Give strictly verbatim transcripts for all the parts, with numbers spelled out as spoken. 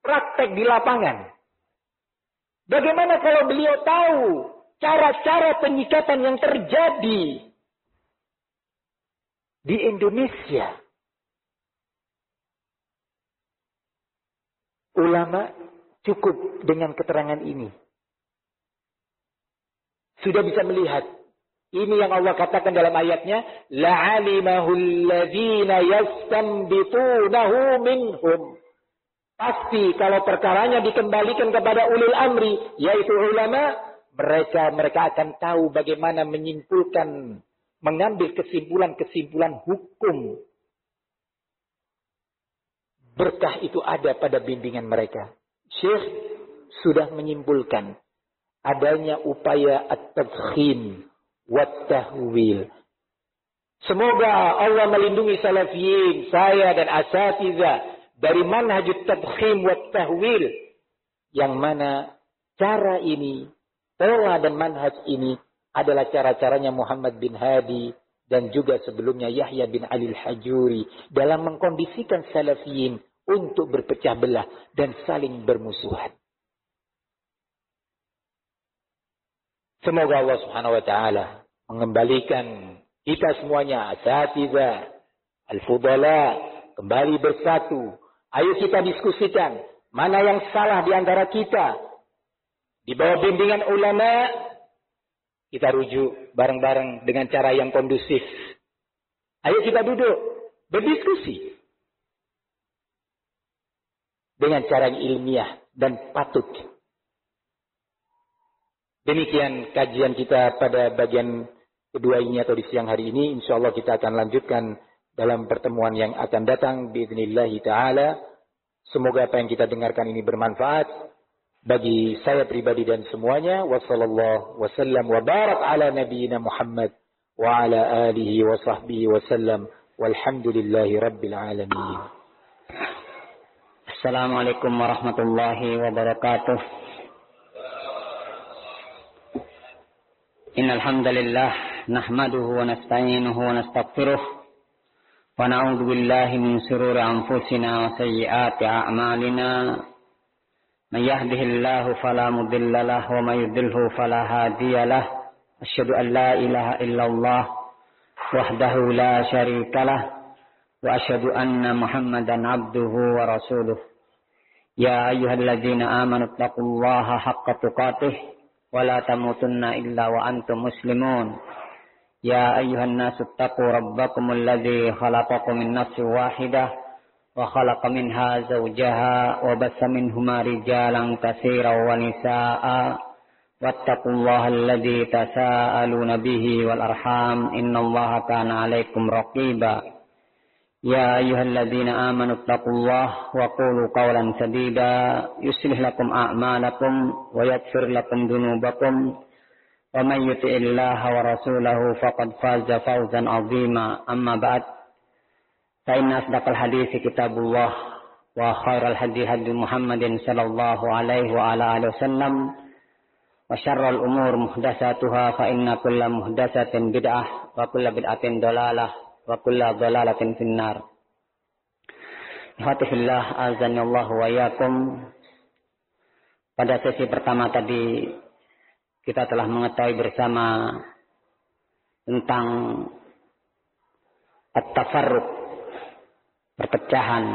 praktek di lapangan. Bagaimana kalau beliau tahu cara-cara penyikatan yang terjadi di Indonesia? Ulama cukup dengan keterangan ini. Sudah bisa melihat. Ini yang Allah katakan dalam ayatnya. لَعَلِمَهُ الَّذِينَ يَسْتَنْبِطُونَهُ مِنْهُمْ. Pasti kalau perkaranya dikembalikan kepada ulil amri, yaitu ulama, mereka mereka akan tahu bagaimana menyimpulkan, mengambil kesimpulan-kesimpulan hukum. Berkah itu ada pada bimbingan mereka. Syekh sudah menyimpulkan adanya upaya at-tadkhim wat-tahwil. Semoga Allah melindungi salafiyin, saya dan asatidzah dari manhajut tadkhim wat-tahwil, yang mana cara ini, pola dan manhaj ini adalah cara-caranya Muhammad bin Hadi dan juga sebelumnya Yahya bin Ali al-Hajuri dalam mengkondisikan salafiyin untuk berpecah belah dan saling bermusuhan. Semoga Allah Subhanahu wa taala mengembalikan kita semuanya, asatidzah, al-fudala, kembali bersatu. Ayo kita diskusikan mana yang salah di antara kita. Di bawah bimbingan ulama, kita rujuk bareng-bareng dengan cara yang kondusif. Ayo kita duduk, berdiskusi. Dengan cara yang ilmiah dan patut. Demikian kajian kita pada bagian kedua ini atau di siang hari ini. InsyaAllah kita akan lanjutkan dalam pertemuan yang akan datang. Biiznillahi ta'ala. Semoga apa yang kita dengarkan ini bermanfaat bagi saya pribadi dan semuanya. Wassallallahu wasallam wa barak ala nabiyyina Muhammad wa ala alihi wa sahbihi wasallam. Walhamdulillahi rabbil alamin. Assalamualaikum warahmatullahi wabarakatuh. Innal hamdalillah nahmaduhu wa nasta'inuhu wa nastaghfiruh wa na'udzu billahi min shururi anfusina wa sayyiati a'malina. May yahdihillahu fala mudilla lahu wa may yudlilhu fala hadiya lahu. Asyhadu an la ilaha illallah wahdahu la syarika lahu wa asyhadu anna Muhammadan abduhu wa rasuluh. Ya ayyuhalladzina amanu taqullaha haqqa tuqatih wa la tamutunna illa wa antum muslimun. Ya ayyuhan nasu taqu rabbakumul ladzi khalaqakum min nafsin wahidah wa khalaqa minha zawjaha wa bassa minhuma rijalan katsiran wa nisaa'a wattaqullaha alladzi tasaaluna bihi wal arham innallaha kana 'alaikum raqiba. Ya ayyuhalladzina amanu taqullaha wa qulu qawlan sadida yuslih lakum a'malakum wa yaghfir lakum dhunubakum wa may yuti'illaha wa rasulahu faqad faza fawzan 'azima. Amma ba'd, fa inna asdaqal hadithi kitabullah wa khairal hadi hadi Muhammadin sallallahu alaihi wa ala alihi wasallam wa syarrul umur muhdatsatuha fa inna kulla muhdatsatin bid'ah wa kulla bid'atin dhalalah wa kulla dhalalatin finnar. Alhamdulillah azanillahu wa iyyakum. Pada sesi pertama tadi kita telah mengetahui bersama tentang at-tafarruq, perpecahan.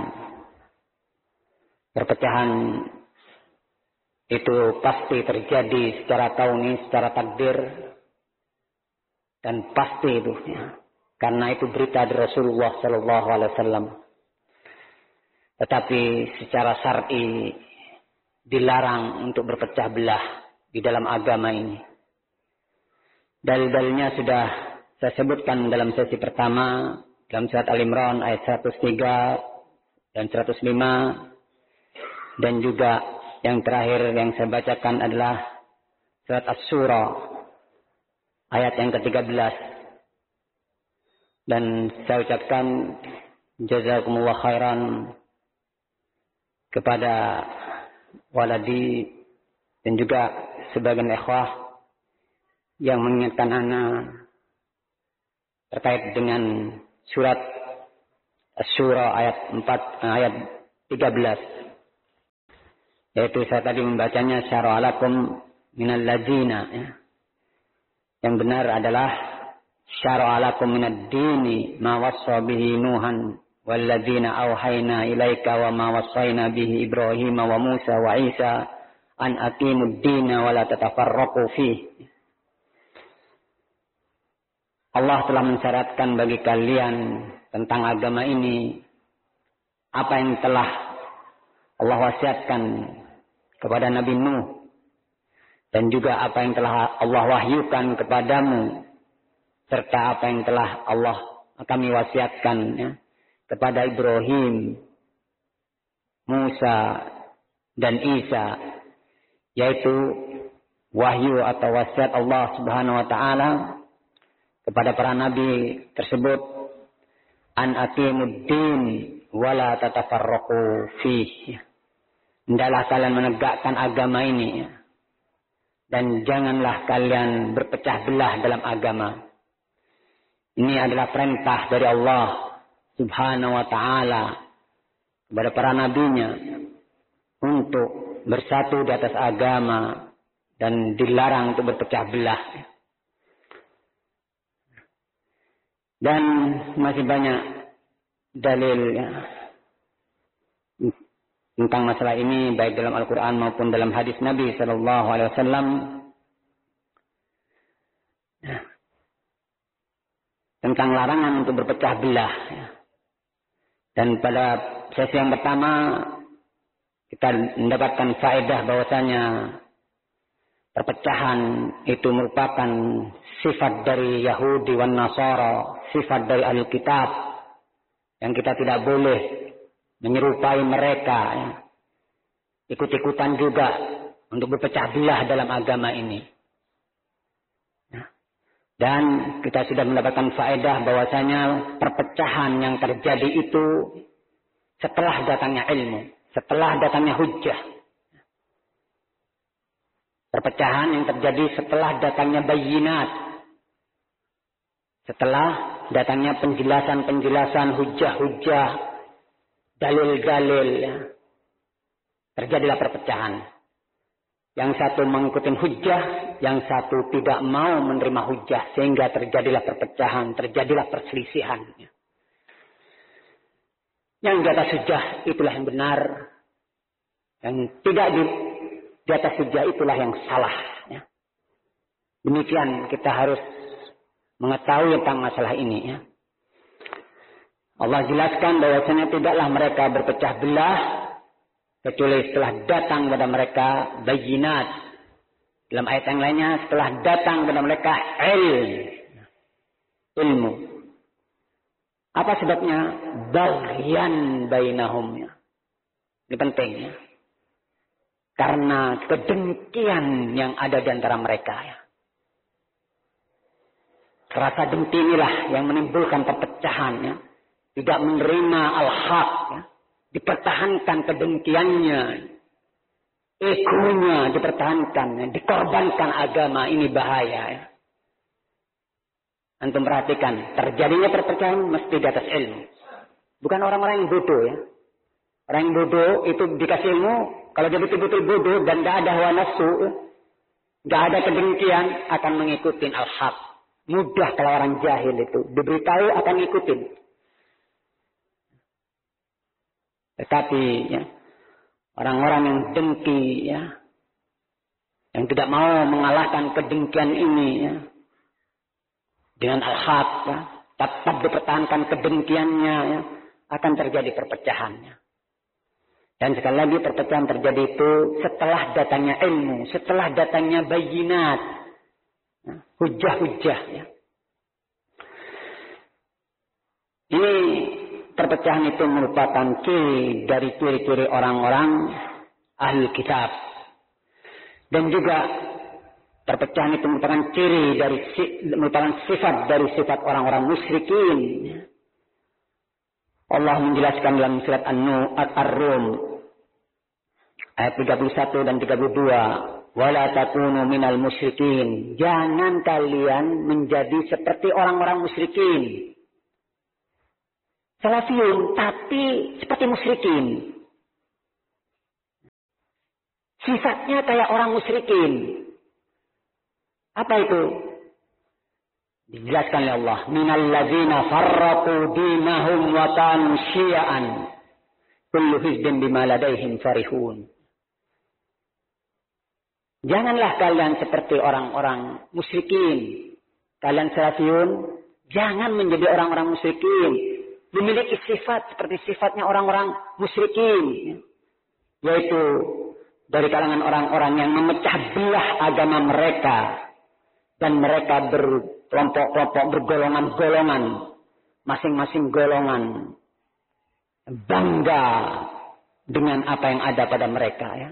Perpecahan itu pasti terjadi secara kauni, secara takdir, dan pasti itu ya. Karena itu berita dari Rasulullah Sallallahu Alaihi Wasallam. Tetapi secara syar'i dilarang untuk berpecah belah di dalam agama ini. Dalil-dalilnya sudah saya sebutkan dalam sesi pertama dalam surat Al-Imran ayat seratus tiga dan seratus lima, dan juga yang terakhir yang saya bacakan adalah surat Asy-Syura ayat yang ke tiga belas. Dan saya ucapkan jazakumullah khairan kepada waladi dan juga sebagian ikhwah yang mengingatkan ana terkait dengan surat Asy-Syura ayat empat ayat tiga belas. Yaitu saya tadi membacanya syara'a lakum minal ladzina, ya. Yang benar adalah syara'a lakum minad dini ma wassa bihi Nuhan wal ladzina auhayna ilaika wa ma wassayna bihi Ibrahim wa Musa wa Isa an aqimud dina wa la tatafarraqu fihi. Allah telah mensyaratkan bagi kalian tentang agama ini apa yang telah Allah wasiatkan kepada Nabi Nuh dan juga apa yang telah Allah wahyukan kepadamu serta apa yang telah Allah kami wasiatkan, ya, kepada Ibrahim, Musa dan Isa, yaitu wahyu atau wasiat Allah Subhanahu wa taala kepada para nabi tersebut, an aqimuddin wala tatafarraqu fihi. Hendaklah kalian menegakkan agama ini, ya, dan janganlah kalian berpecah belah dalam agama. Ini adalah perintah dari Allah Subhanahu wa taala kepada para nabinya untuk bersatu di atas agama dan dilarang untuk berpecah belah. Dan masih banyak dalil, ya, tentang masalah ini baik dalam Al-Quran maupun dalam hadis Nabi Sallallahu Alaihi Wasallam. Ya, tentang larangan untuk berpecah belah. Ya. Dan pada sesi yang pertama kita mendapatkan faedah bahwasanya perpecahan itu merupakan sifat dari Yahudi wan Nasara, sifat dari ahli kitab yang kita tidak boleh menyerupai mereka, ya, ikut-ikutan juga untuk berpecah belah dalam agama ini. Ya. Dan kita sudah mendapatkan faedah bahwasanya perpecahan yang terjadi itu setelah datangnya ilmu, setelah datangnya hujjah. Perpecahan yang terjadi setelah datangnya bayinat, setelah datangnya penjelasan-penjelasan, hujah-hujah, dalil-dalil, ya, terjadilah perpecahan. Yang satu mengikuti hujah, yang satu tidak mau menerima hujah, sehingga terjadilah perpecahan, terjadilah perselisihan. Yang di atas hujah itulah yang benar, yang tidak di Di atas hujah itulah yang salah. Ya. Demikian kita harus mengetahui tentang masalah ini. Ya. Allah jelaskan bahwasanya tidaklah mereka berpecah belah kecuali setelah datang kepada mereka bayinat. Dalam ayat yang lainnya, setelah datang kepada mereka ilmu. ilmu. Apa sebabnya? Baghyan bainahum. Ya. Ini penting, ya. Karena kedengkian yang ada di antara mereka. Ya. Rasa dengki inilah yang menimbulkan perpecahan. Ya. Tidak menerima al-haq. Ya. Dipertahankan kedengkiannya. Egonya dipertahankan. Ya. Dikorbankan agama. Ini bahaya. Ya. Antum perhatikan. Terjadinya perpecahan mesti di atas ilmu. Bukan orang-orang yang bodoh. Ya. Orang yang bodoh itu dikasih ilmu. Kalau dia betul-betul bodoh dan tidak ada hawa nafsu, tidak ada kedengkian, akan mengikuti al-haq. Mudah kalau orang jahil itu. Diberitahu akan ngikutin. Tetapi ya, orang-orang yang dengki, ya, yang tidak mau mengalahkan kedengkian ini, ya, dengan al-haq, ya, tetap dipertahankan kedengkiannya, ya, akan terjadi perpecahannya. Dan sekali lagi perpecahan terjadi itu setelah datangnya ilmu, setelah datangnya bayinat, hujah-hujah. Ya. Ini perpecahan itu merupakan ciri dari ciri-ciri orang-orang ahli kitab. Dan juga perpecahan itu merupakan ciri dari merupakan sifat dari sifat orang-orang musyrikin. Allah menjelaskan dalam surat An-Rum ayat tiga puluh satu dan tiga puluh dua, wala takunu minal musyrikin. Jangan kalian menjadi seperti orang-orang musyrikin. Salafiyun tapi seperti musyrikin. sifatnya kayak orang musyrikin. Apa itu? Dijelaskan oleh Allah, minal ladzina farraqu dinahum wa kanu syi'an kullu hizbin bima ladaihim farihun. Janganlah kalian seperti orang-orang musyrikin. Kalian salafiyun, jangan menjadi orang-orang musyrikin. Memiliki sifat seperti sifatnya orang-orang musyrikin. Yaitu dari kalangan orang-orang yang memecah belah agama mereka. Dan mereka berkelompok-kelompok, bergolongan-golongan. Masing-masing golongan bangga dengan apa yang ada pada mereka. Ya.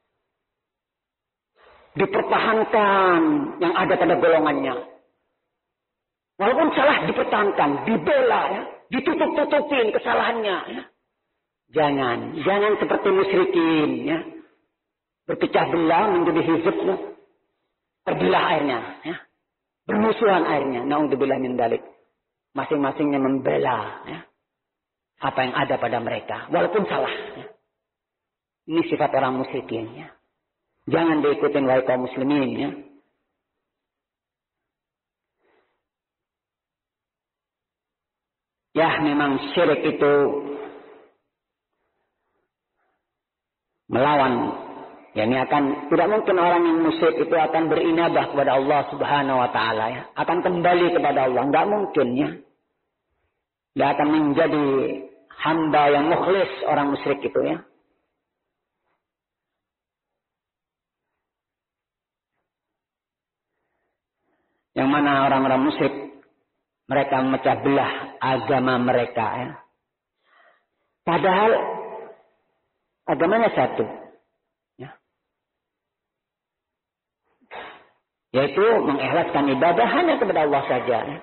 Dipertahankan yang ada pada golongannya. Walaupun salah dipertahankan, dibela, ya. Ditutup-tutupin kesalahannya. Ya. Jangan, jangan seperti musyrikin. Ya. Berpecah belah menjadi hizb. Ya. Terbelah airnya. Ya. Bermusuhan airnya. Na'udzubillah min dzalik. Masing-masingnya membela. Ya. Apa yang ada pada mereka. Walaupun salah. Ya. Ini sifat orang musyrikin. Ya. Jangan diikutin wahai kaum muslimin. Ya. Ya memang syirik itu melawan. Ya ini akan, tidak mungkin orang yang musyrik itu akan berinabah kepada Allah subhanahu wa ta'ala. Ya. Akan kembali kepada Allah. Enggak mungkin ya. Dia akan menjadi hamba yang mukhlis orang musyrik itu ya. Yang mana orang-orang musyrik mereka memecah belah agama mereka ya. Padahal agamanya satu. Ya. Yaitu mengikhlaskan ibadah hanya kepada Allah saja. Ya.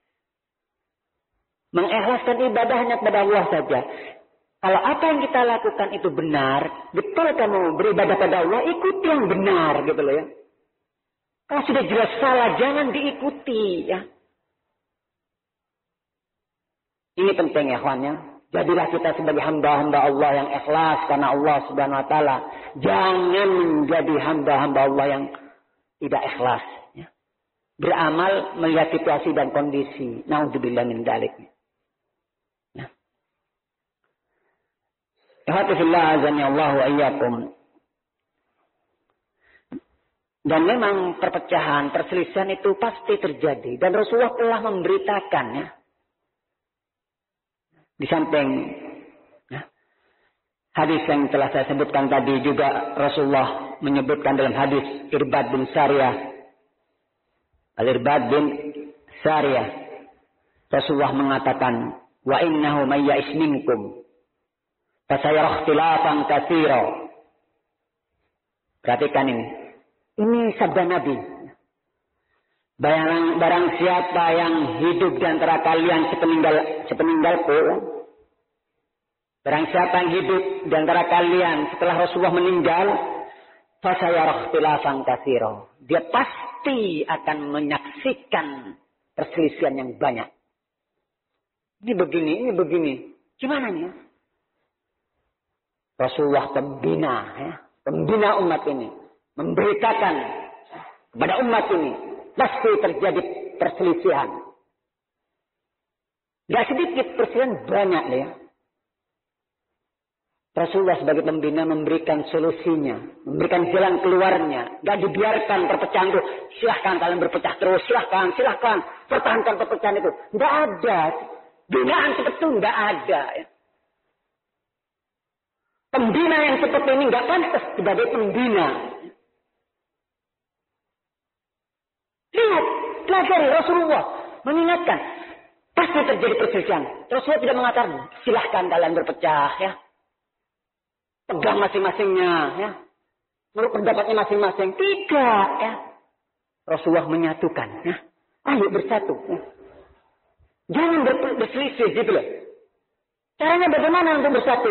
Mengikhlaskan ibadah hanya kepada Allah saja. Kalau apa yang kita lakukan itu benar, betul kamu beribadah pada Allah, ikuti yang benar gitu loh ya. Kalau sudah jelas salah, jangan diikuti ya. Ini penting ya kawannya. Jadilah kita sebagai hamba-hamba Allah yang ikhlas karena Allah subhanahu wa ta'ala. Jangan menjadi hamba-hamba Allah yang tidak ikhlas. Ya. Beramal melihat situasi dan kondisi. Na'udzubillah min dzalik. Ya. Alhamdulillah azani Allah wa iyyakum. Dan memang perpecahan, perselisihan itu pasti terjadi. Dan Rasulullah telah memberitakan ya. Di samping ya, hadis yang telah saya sebutkan tadi juga Rasulullah menyebutkan dalam hadis Irbad bin Sariyah. Al-Irbad bin Sariyah. Rasulullah mengatakan, wa innahu may ya'is minkum fasayara ikhtilafan katsira. Perhatikan ini. Ini sabda Nabi. Barang, barang siapa yang hidup di antara kalian sepeninggal sepeninggalku, barang siapa yang hidup di antara kalian setelah Rasulullah meninggal, fasayara ikhtilafan katsira. Dia pasti akan menyaksikan perselisihan yang banyak. Ini begini, ini begini. Gimana nih? Rasulullah pembina, ya, pembina umat ini, memberitakan kepada umat ini. Pasti terjadi perselisihan. Tidak sedikit perselisihan, banyak ya. Rasulullah sebagai pembina memberikan solusinya. Memberikan jalan keluarnya. Tidak dibiarkan perpecahan itu. Silahkan kalian berpecah terus. Silahkan, silahkan. Pertahankan perpecahan itu. Tidak ada. Binaan seperti itu tidak ada. Ya. Pembina yang seperti ini tidak pantas sebagai pembina. Lihat, pelajari Rasulullah mengingatkan pasti terjadi perselisihan. Rasulullah tidak mengatakan silahkan kalian berpecah ya, pegang masing-masingnya ya, menurut pendapatnya masing-masing. Tidak ya, Rasulullah menyatukan ya, ayo bersatu. Ya. Jangan berselisih gitu loh. Caranya bagaimana untuk bersatu?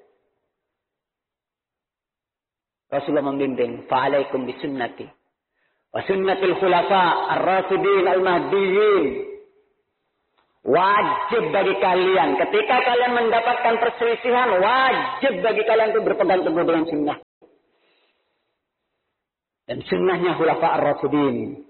Rasulullah membimbing, fa'alaikum bisunnati wa sunnatul khulafa ar-rasyidin al-mahdiyyin. Wajib bagi kalian ketika kalian mendapatkan perselisihan, wajib bagi kalian untuk berpegang teguh dengan sunnah. Dan sunnahnya Khulafa ar-Rasyidin.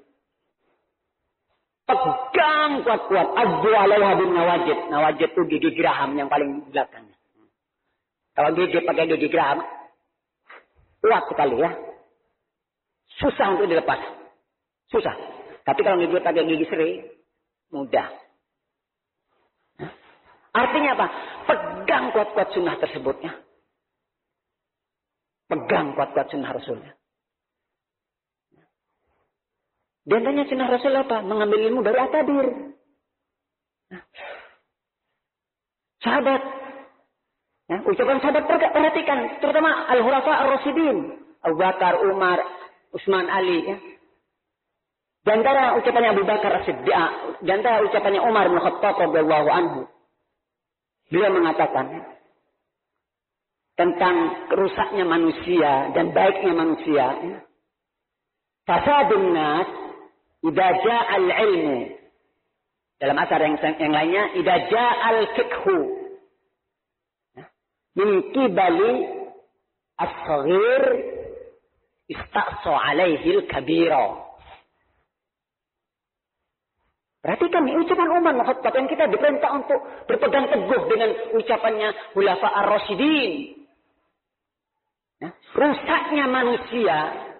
Pegang kuat-kuat. Addu alaiha bin nawajid. Nawajid itu gigi geraham yang paling belakang. Kalau gigi pakai gigi geraham, kuat sekali ya. Susah untuk dilepas. Susah. Tapi kalau gigi pakai gigi seri, mudah. Artinya apa? Pegang kuat-kuat sunnah tersebutnya. Pegang kuat-kuat sunnah Rasulnya. Di antaranya sunnah Rasul apa? Mengambil ilmu dari akabir. Sahabat. Ya, ucapan sahabat perhatikan. Terutama Al-Khulafa Ar-Rasyidin. Abu Bakar, Umar, Utsman, Ali. Ya. Di antara ucapannya Abu Bakar As-Siddiq. Di antara ucapannya Umar bin Khattab radhiyallahu anhu. Beliau mengatakan. Tentang rusaknya manusia dan baiknya manusia. Ya. Fasadun nas. Idza ja'al ilmu. Dalam asar yang, yang lainnya. Idza ja'al fiqhu. Min qibali as-saghir. Istaqsa alaihi al-kabira. Perhatikan ini ucapan Umar bin Khattab yang kita diperintah untuk berpegang teguh dengan ucapannya Khulafa ar-Rasyidin. Ya, rusaknya manusia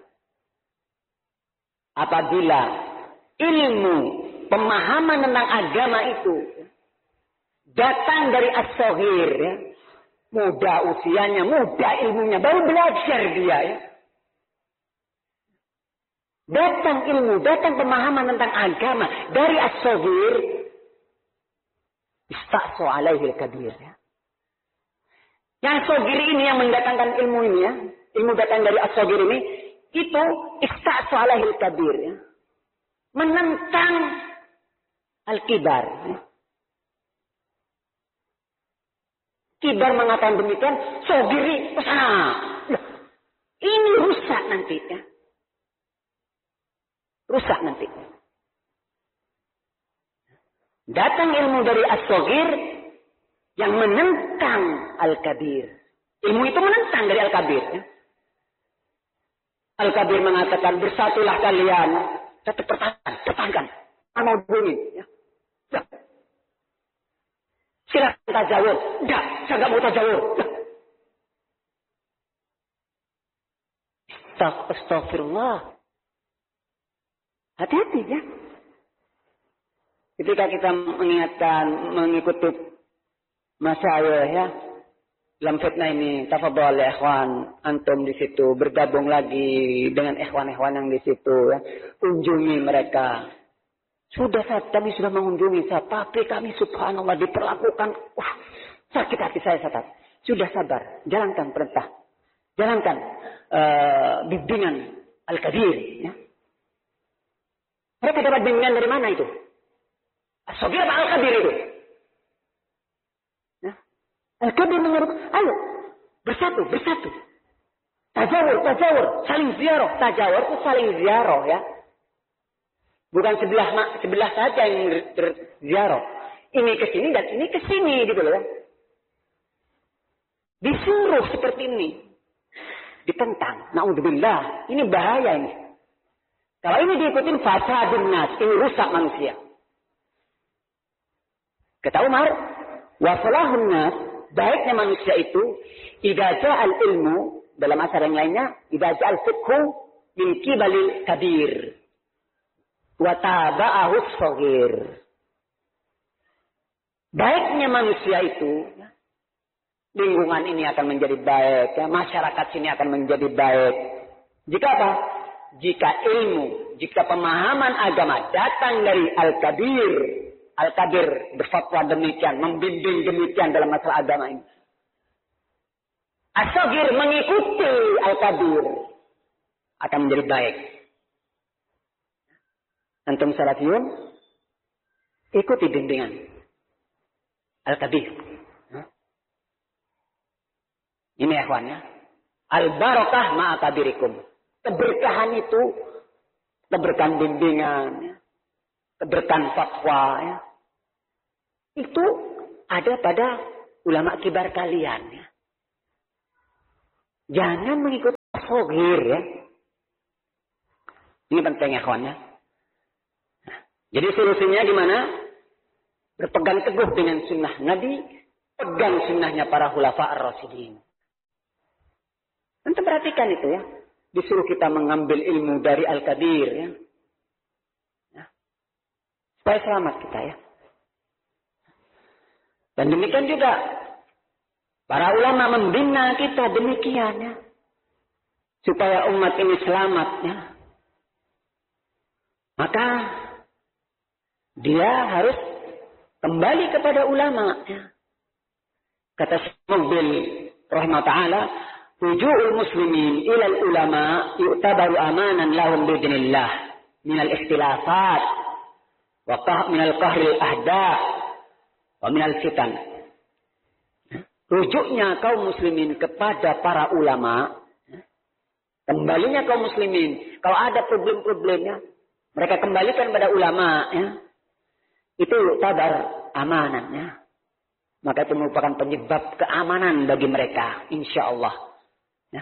apabila ilmu, pemahaman tentang agama itu datang dari as-saghir, ya. Muda usianya, muda ilmunya, baru belajar dia ya. Datang ilmu, datang pemahaman tentang agama dari as-saghir, istaqsa alaihi al-kabir ya. Yang saghir ini yang mendatangkan ilmu ini ya, ilmu datang dari as-saghir ini, itu istaqsa alaihi al-kabir ya. Menentang al-kibar. Kibar mengatakan demikian, sogiri, ah, ini rusak nanti ya. Rusak nanti. Datang ilmu dari as-sogir yang menentang al-kabir. Ilmu itu menentang dari al-kabir. Ya. Al-kabir mengatakan, bersatulah kalian. Tetap pertahankan, pertahankan. Mau bunyi. Ya. Ya. Silakan tajawur. Enggak, saya enggak mau tajawur. Ya. Astagfirullah. Hati-hati ya. Ketika kita mengingatkan, mengikuti masyayikh ya. Dalam fitnah ini, tafadhol ya ikhwan, antum di situ bergabung lagi dengan ikhwan-ikhwan yang di situ ya. Kunjungi mereka. Sudah saat kami sudah mengunjungi saya, tapi kami subhanallah diperlakukan, wah, sakit hati saya saat. Sudah sabar, jalankan perintah. Jalankan uh, bimbingan al-kabir ya. Mereka dapat bimbingan dari mana itu? As-saghir apa al-kabir itu? Al-kabir menurut, ayo, bersatu, bersatu. Tajawur, tajawur, saling ziarah. Tajawur itu saling ziarah ya. Bukan sebelah sebelah saja yang berziarah. Ini ke sini dan ini ke sini gitu loh. Disuruh seperti ini. Ditentang. Naudzubillah. Ini bahaya ini. Kalau ini diikutin fasadun nas, ini rusak manusia. Kata Umar, wa salahun nas, baiknya manusia itu, idza ja'al ilmu, dalam asar yang lainnya, idza ja'al fiqhu min qibalil kabir wa taba'ahu as-saghir. Baiknya manusia itu, lingkungan ini akan menjadi baik, ya, masyarakat sini akan menjadi baik. Jika apa? Jika ilmu, jika pemahaman agama datang dari al-kabir, al-kabir berfatwa demikian, membimbing demikian dalam masalah agama ini. As-saghir mengikuti al-kabir akan menjadi baik. Antum salafiyun, ikuti bimbingan al-kabir. Ini ya kawan ya. Al-barakah ma'akabirikum. Keberkahan itu, keberkahan bimbingan, ya. Keberkahan fatwa, ya. Itu ada pada ulama kibar kalian. Ya. Jangan mengikuti as-saghir ya. Ini penting ya kawan ya. Nah, jadi solusinya gimana? Berpegang teguh dengan sunnah Nabi, pegang sunnahnya para khulafa ar-rasyidin. Nanti perhatikan itu ya. Disuruh kita mengambil ilmu dari Al-Kabir ya. Nah, supaya selamat kita ya. Dan demikian juga para ulama membina kita demikian ya. Supaya umat ini selamat ya. Maka dia harus kembali kepada ulama ya. Kata Mubil rahimahullah ta'ala, ruju'ul muslimin ilal ulama yu'tabaru amanan lahum bidnillah minal ikhtilafat wa qah minal qahril ahda wa minal fitan. Rujuknya kaum muslimin kepada para ulama, kembalinya kaum muslimin kalau ada problem-problemnya mereka kembalikan pada ulama ya. Itu tabar amanannya. Maka itu merupakan penyebab keamanan bagi mereka insyaallah. Ya.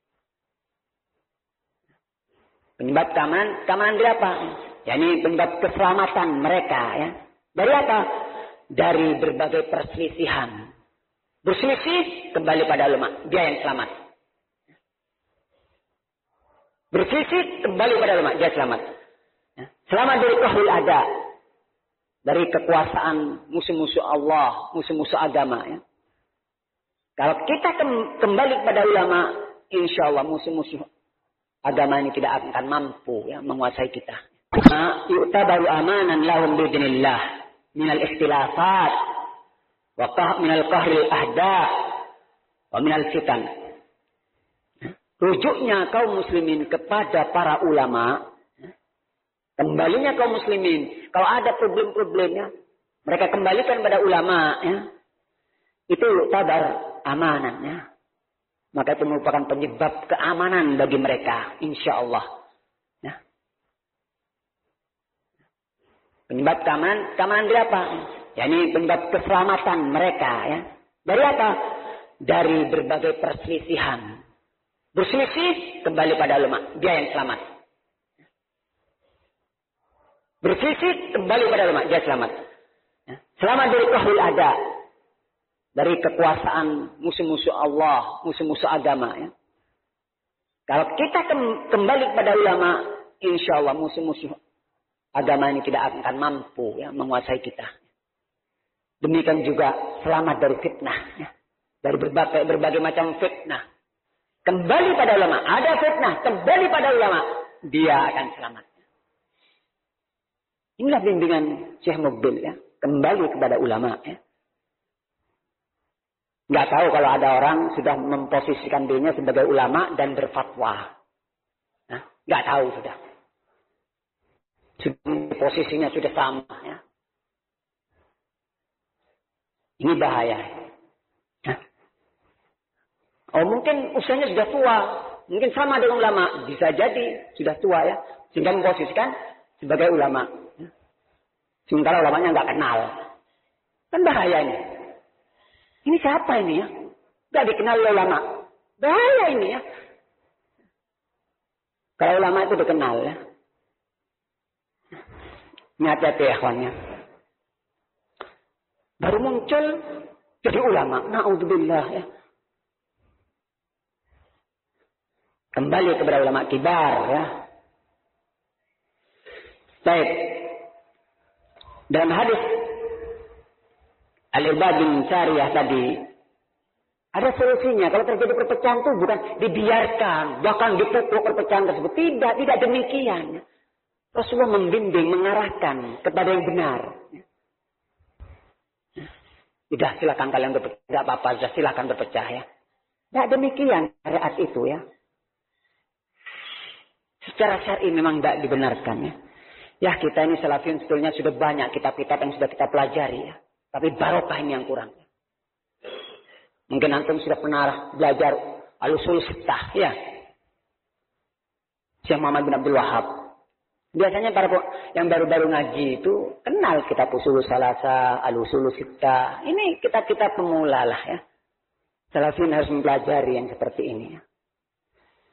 Penyebab keamanan, keamanan dari apa? Ya, ini penyebab keselamatan mereka ya. Dari apa? Dari berbagai perselisihan. Berselisih kembali pada ulama, dia yang selamat. Berselisih kembali pada ulama, dia selamat. Ya. Selamat dari qahrul ada, dari kekuasaan musuh-musuh Allah, musuh-musuh agama ya. Kalau kita kembali kepada ulama, insya Allah musuh-musuh agama ini tidak akan mampu ya, menguasai kita. Yu'tabaru amanan lahum bidnillah minal ikhtilafat wa qah minal qahril ahda wa minal fitan. Rujuknya kaum muslimin kepada para ulama, kembalinya kaum muslimin kalau ada problem-problemnya mereka kembalikan pada ulama ya. Itu tabar amanannya. Maka itu merupakan penyebab keamanan bagi mereka insyaallah ya. Penyebab keamanan, keamanan dari apa? Ya, ini penyebab keselamatan mereka ya. Dari apa? Dari berbagai perselisihan. Berselisih kembali pada ulama, dia yang selamat. Berselisih kembali pada ulama, dia selamat. Ya. Selamat dari qahrul ada, dari kekuasaan musuh-musuh Allah, musuh-musuh agama ya. Kalau kita kembali kepada ulama, insya Allah musuh-musuh agama ini tidak akan mampu ya, menguasai kita. Demikian juga selamat dari fitnah ya. Dari berbagai berbagai macam fitnah. Kembali pada ulama, ada fitnah, kembali pada ulama, dia akan selamat. Inilah bimbingan Syekh Mubil ya, kembali kepada ulama ya. Nggak tahu kalau ada orang sudah memposisikan dirinya sebagai ulama dan berfatwa. Nah, nggak tahu sudah. Sudah posisinya sudah sama ya. Ini bahaya. Nah. Oh mungkin usianya sudah tua, mungkin sama dengan ulama, bisa jadi sudah tua ya, sehingga memposisikan sebagai ulama. Sementara ulamanya nggak kenal, kan bahaya ini. Ini siapa ini ya? Gak dikenal oleh ulama. Bahaya ini ya. Kalau ulama itu dikenal ya. Ini hati-hati ya kawannya. Baru muncul jadi ulama. Na'udzubillah ya. Kembali kepada ulama kibar ya. Baik. Dalam hadis Al-Irbad bin Sariyah tadi, ada solusinya. Kalau terjadi perpecahan itu bukan dibiarkan, bahkan dipukul perpecahan tersebut. Tidak, tidak demikian. Rasulullah membimbing, mengarahkan kepada yang benar. Sudah silakan kalian berpecah, tidak apa-apa, sudah silakan berpecah ya. Tidak demikian syariat itu ya. Secara syar'i memang tidak dibenarkan ya. Ya kita ini salafiyun sebetulnya sudah banyak kitab-kitab yang sudah kita pelajari ya. Tapi barokah ini yang kurang. Mungkin antum sudah pernah belajar al-usul sittah ya. Syekh Muhammad bin Abdul Wahab. Biasanya para yang baru-baru ngaji itu kenal kitab usul salasa, al-usul sittah. Ini kitab-kitab pemula lah ya. Salafin harus mempelajari yang seperti ini ya.